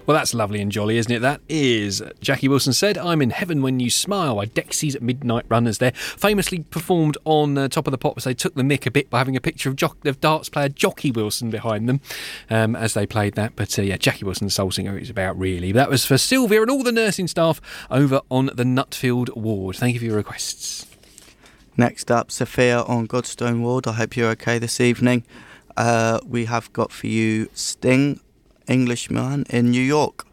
Well, that's lovely and jolly, isn't it? That is Jackie Wilson Said, I'm in Heaven When You Smile by Dexys Midnight Runners there. Famously performed on Top of the Pops. They took the mick a bit by having a picture of darts player Jockey Wilson behind them as they played that. But Jackie Wilson, Soul Singer, it's about really. That was for Sylvia and all the nursing staff over on the Nutfield ward. Thank you for your requests. Next up, Sophia on Godstone ward. I hope you're okay this evening. We have got for you Sting, Englishman in New York.